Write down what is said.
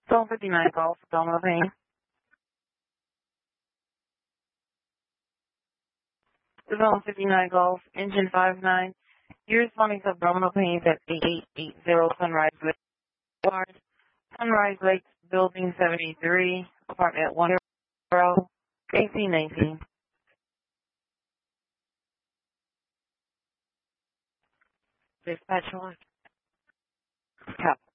Zone 59 Golf, Donald Payne. Zone 59 Golf, Engine 59. You're responding to abdominal pains at 8880 Sunrise Lake Boulevard, Sunrise Lake, Building 73, Apartment 10, AC 19. Dispatch 1.